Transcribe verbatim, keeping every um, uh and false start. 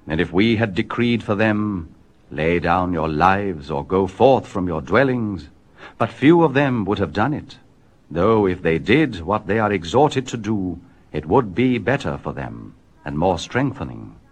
And if we had decreed for them, lay down your lives, or go forth from your dwellings, but few of them would have done it, though if they did what they are exhorted to do, it would be better for them, and more strengthening.